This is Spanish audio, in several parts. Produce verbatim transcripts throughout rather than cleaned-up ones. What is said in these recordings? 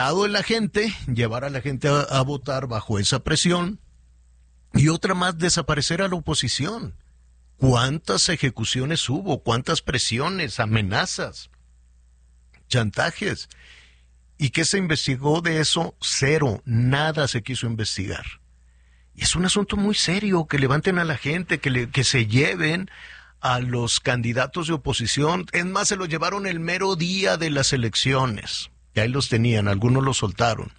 de la gente, llevar a la gente a, a votar bajo esa presión, y otra más, desaparecer a la oposición. ¿Cuántas ejecuciones hubo? ¿Cuántas presiones, amenazas, chantajes? ¿Y qué se investigó de eso? Cero, nada se quiso investigar. Y es un asunto muy serio, que levanten a la gente, que, le, que se lleven a los candidatos de oposición. Es más, se los llevaron el mero día de las elecciones. Y ahí los tenían, algunos los soltaron.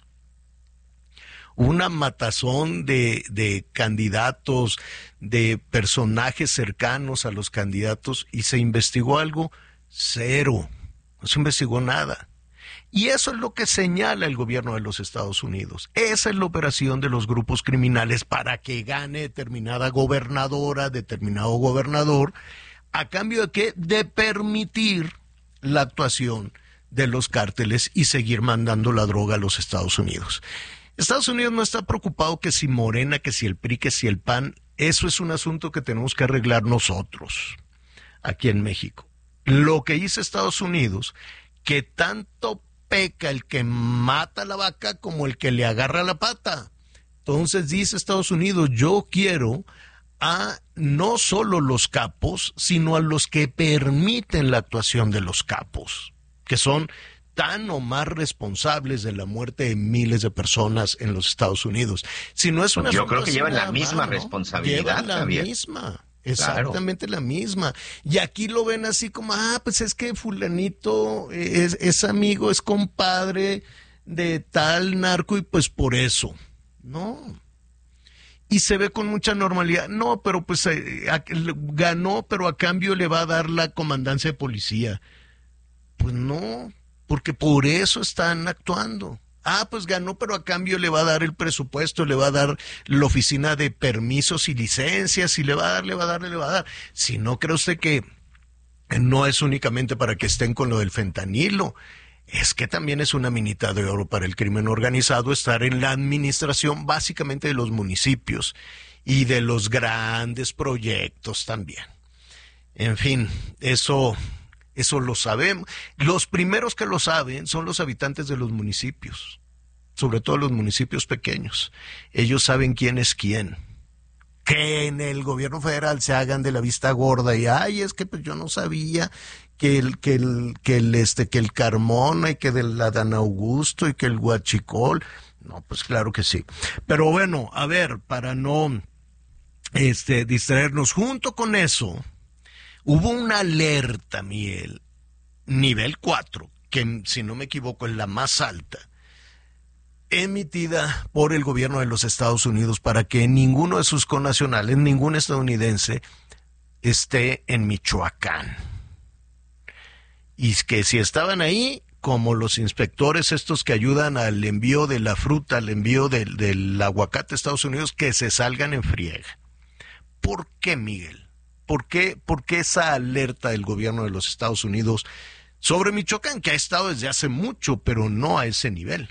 Una matazón de, de candidatos, de personajes cercanos a los candidatos, y se investigó algo, cero, no se investigó nada. Y eso es lo que señala el gobierno de los Estados Unidos. Esa es la operación de los grupos criminales para que gane determinada gobernadora, determinado gobernador, ¿a cambio de qué? De permitir la actuación de los cárteles y seguir mandando la droga a los Estados Unidos. Estados Unidos no está preocupado que si Morena, que si el P R I, que si el P A N, eso es un asunto que tenemos que arreglar nosotros, aquí en México. Lo que hizo Estados Unidos, que tanto peca el que mata la vaca como el que le agarra la pata. Entonces dice Estados Unidos, yo quiero a no solo los capos, sino a los que permiten la actuación de los capos, que son tan o más responsables de la muerte de miles de personas en los Estados Unidos. Si no es una Yo creo que llevan la misma responsabilidad, llevan la Javier. misma. Exactamente claro. La misma. Y aquí lo ven así como, ah, pues es que fulanito es, es amigo, es compadre de tal narco y pues por eso. No. Y se ve con mucha normalidad. No, pero pues eh, a, ganó, pero a cambio le va a dar la comandancia de policía. Pues no, porque por eso están actuando. Ah, pues ganó, pero a cambio le va a dar el presupuesto, le va a dar la oficina de permisos y licencias, y le va a dar, le va a dar, le va a dar. Si no, ¿cree usted que no es únicamente para que estén con lo del fentanilo? Es que también es una minita de oro para el crimen organizado estar en la administración básicamente de los municipios y de los grandes proyectos también. En fin, eso... Eso lo sabemos. Los primeros que lo saben son los habitantes de los municipios, sobre todo los municipios pequeños. Ellos saben quién es quién. Que en el gobierno federal se hagan de la vista gorda y ay, es que pues yo no sabía que el que el que el este que el Carmona y que del Adán Augusto y que el Huachicol. No, pues claro que sí. Pero bueno, a ver, para no este distraernos, junto con eso hubo una alerta, Miguel, nivel cuatro, que si no me equivoco es la más alta, emitida por el gobierno de los Estados Unidos para que ninguno de sus connacionales, ningún estadounidense, esté en Michoacán. Y que si estaban ahí, como los inspectores estos que ayudan al envío de la fruta, al envío del, del aguacate a Estados Unidos, que se salgan en friega. ¿Por qué, Miguel? ¿Por qué, ¿Por qué esa alerta del gobierno de los Estados Unidos sobre Michoacán, que ha estado desde hace mucho, pero no a ese nivel?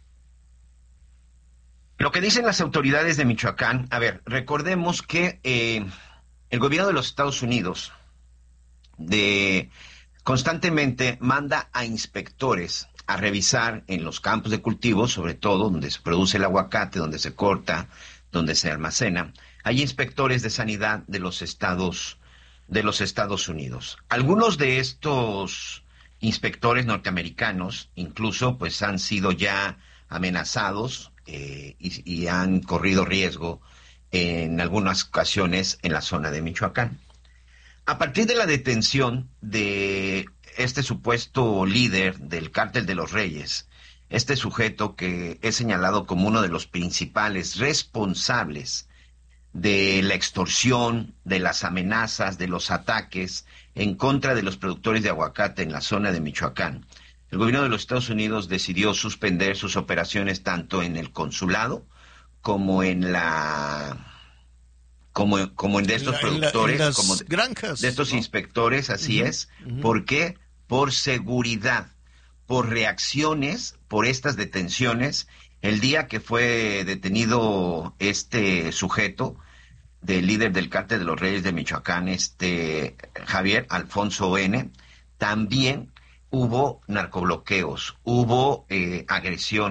Lo que dicen las autoridades de Michoacán, a ver, recordemos que eh, el gobierno de los Estados Unidos de, constantemente manda a inspectores a revisar en los campos de cultivo, sobre todo donde se produce el aguacate, donde se corta, donde se almacena. Hay inspectores de sanidad de los estados de los Estados Unidos. Algunos de estos inspectores norteamericanos incluso pues han sido ya amenazados eh, y, y han corrido riesgo en algunas ocasiones en la zona de Michoacán. A partir de la detención de este supuesto líder del Cártel de los Reyes, este sujeto que es señalado como uno de los principales responsables de la extorsión, de las amenazas, de los ataques en contra de los productores de aguacate en la zona de Michoacán, el gobierno de los Estados Unidos decidió suspender sus operaciones tanto en el consulado como en la como, como en de estos en la, productores, en la, en como de, granjas, de estos ¿no? inspectores, así uh-huh, es. Uh-huh. ¿Por qué? Por seguridad, por reacciones, por estas detenciones. El día que fue detenido este sujeto, del líder del Cártel de los Reyes de Michoacán, este Javier Alfonso N., también hubo narcobloqueos, hubo eh, agresión.